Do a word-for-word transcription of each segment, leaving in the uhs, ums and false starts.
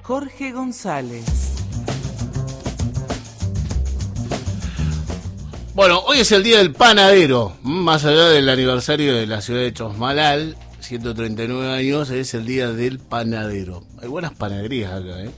Jorge González. Bueno, hoy es el día del panadero. Más allá del aniversario de la ciudad de Chosmalal, ciento treinta y nueve años, es el día del panadero. Hay buenas panaderías acá, ¿eh?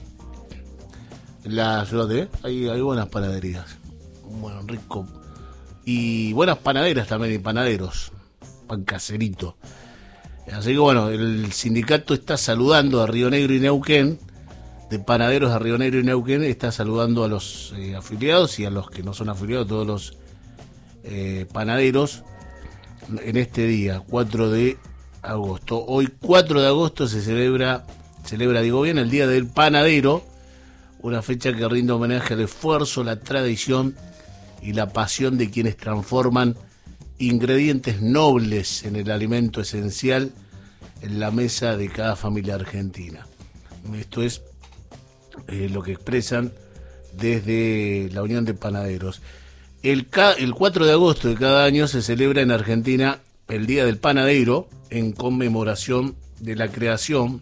En la ciudad, ¿eh? Hay, hay buenas panaderías. Bueno, rico. Y buenas panaderas también, y panaderos. Pan caserito. Así que bueno, el sindicato está saludando a Río Negro y Neuquén, de panaderos de Río Negro y Neuquén, está saludando a los eh, afiliados y a los que no son afiliados, todos los eh, panaderos, en este día, cuatro de agosto. Hoy, cuatro de agosto, se celebra, celebra, digo bien, el Día del Panadero, una fecha que rinde homenaje al esfuerzo, la tradición y la pasión de quienes transforman ingredientes nobles en el alimento esencial en la mesa de cada familia argentina. Esto es eh, lo que expresan desde la Unión de Panaderos. El, el cuatro de agosto de cada año se celebra en Argentina el Día del Panadero, en conmemoración de la creación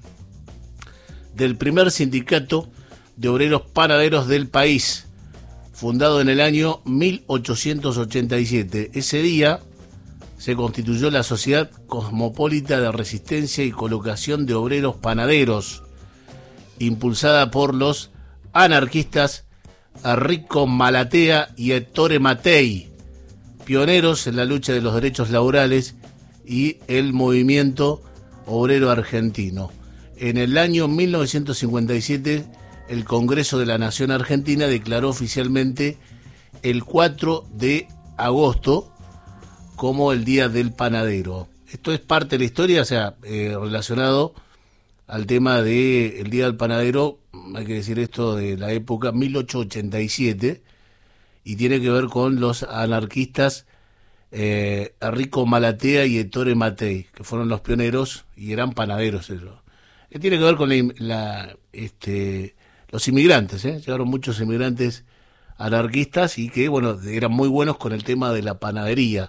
del primer sindicato de obreros panaderos del país, fundado en el año mil ochocientos ochenta y siete. Ese día se constituyó la Sociedad Cosmopolita de Resistencia y Colocación de Obreros Panaderos, impulsada por los anarquistas Arrico Malatea y Ettore Matei, pioneros en la lucha de los derechos laborales y el movimiento obrero argentino. En el año mil novecientos cincuenta y siete, el Congreso de la Nación Argentina declaró oficialmente el cuatro de agosto como el Día del Panadero. Esto es parte de la historia, o sea, eh, relacionado al tema del Día del Panadero, hay que decir esto, de la época mil ochocientos ochenta y siete, y tiene que ver con los anarquistas eh, Arrico Malatea y Ettore Matei, que fueron los pioneros y eran panaderos ellos. Eh, tiene que ver con la, la este los inmigrantes, ¿eh? Llegaron muchos inmigrantes anarquistas y que, bueno, eran muy buenos con el tema de la panadería.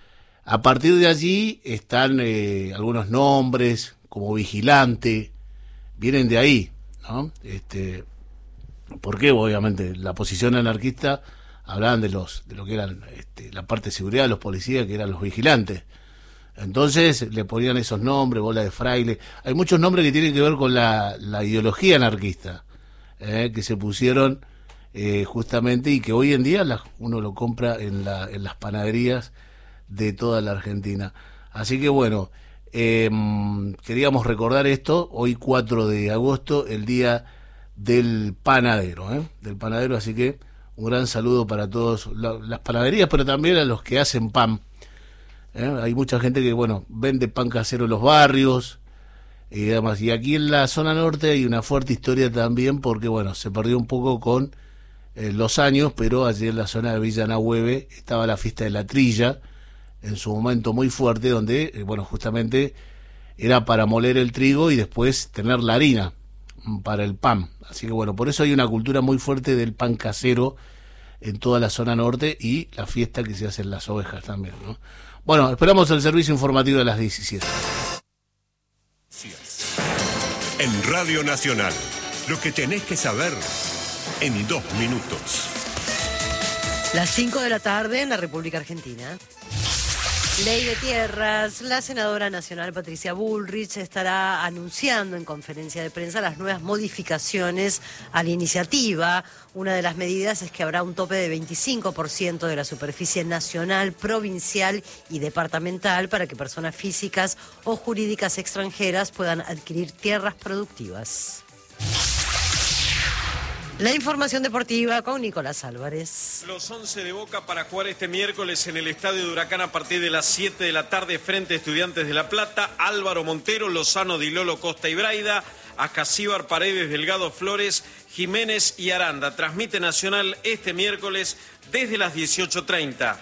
A partir de allí están eh, algunos nombres, como vigilante, vienen de ahí, ¿no? Este, porque obviamente la posición anarquista hablaban de los de lo que eran este, la parte de seguridad de los policías, que eran los vigilantes. Entonces le ponían esos nombres, bola de fraile. Hay muchos nombres que tienen que ver con la, la ideología anarquista, eh, que se pusieron eh, justamente, y que hoy en día la, uno lo compra en, la, en las panaderías de toda la Argentina. Así que bueno, eh, queríamos recordar esto, hoy cuatro de agosto, el Día del Panadero, ¿eh? del panadero, así que un gran saludo para todos la, las panaderías, pero también a los que hacen pan. ¿Eh? Hay mucha gente que, bueno, vende pan casero en los barrios y demás. Y aquí en la zona norte hay una fuerte historia también, porque, bueno, se perdió un poco con eh, los años, pero allí en la zona de Villa Nahueve estaba la fiesta de la trilla, en su momento muy fuerte, donde, eh, bueno, justamente era para moler el trigo y después tener la harina para el pan. Así que, bueno, por eso hay una cultura muy fuerte del pan casero en toda la zona norte y la fiesta que se hace en las ovejas también, ¿no? Bueno, esperamos el servicio informativo de las diecisiete. En Radio Nacional, lo que tenés que saber en dos minutos. Las cinco de la tarde en la República Argentina. Ley de Tierras. La senadora nacional Patricia Bullrich estará anunciando en conferencia de prensa las nuevas modificaciones a la iniciativa. Una de las medidas es que habrá un tope de veinticinco por ciento de la superficie nacional, provincial y departamental para que personas físicas o jurídicas extranjeras puedan adquirir tierras productivas. La información deportiva con Nicolás Álvarez. Los once de Boca para jugar este miércoles en el Estadio de Huracán a partir de las siete de la tarde frente a Estudiantes de La Plata. Álvaro Montero, Lozano, Dilolo, Costa y Braida, Acasíbar, Paredes, Delgado, Flores, Jiménez y Aranda. Transmite Nacional este miércoles desde las dieciocho treinta.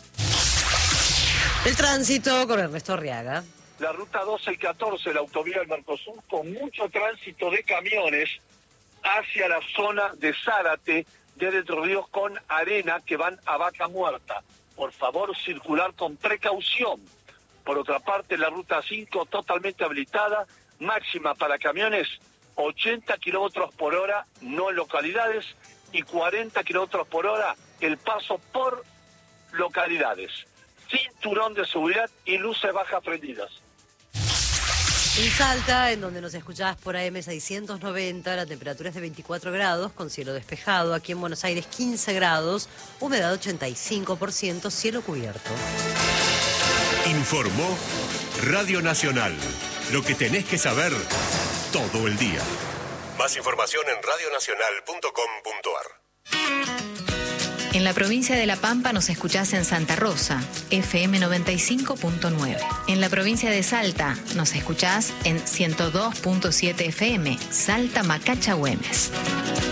El tránsito con Ernesto Arriaga. La ruta doce y catorce, la autovía del Mercosur, con mucho tránsito de camiones hacia la zona de Zárate, de Entre Ríos, con arena que van a Vaca Muerta. Por favor, circular con precaución. Por otra parte, la ruta cinco totalmente habilitada, máxima para camiones ochenta kilómetros por hora, no en localidades, y cuarenta kilómetros por hora el paso por localidades. Cinturón de seguridad y luces bajas prendidas. En Salta, en donde nos escuchás por A M seiscientos noventa, la temperatura es de veinticuatro grados, con cielo despejado. Aquí en Buenos Aires, quince grados, humedad ochenta y cinco por ciento, cielo cubierto. Informó Radio Nacional. Lo que tenés que saber todo el día. Más información en radio nacional punto com punto a r. En la provincia de La Pampa nos escuchás en Santa Rosa, F M noventa y cinco punto nueve. En la provincia de Salta nos escuchás en ciento dos punto siete F M, Salta Macacha Güemes.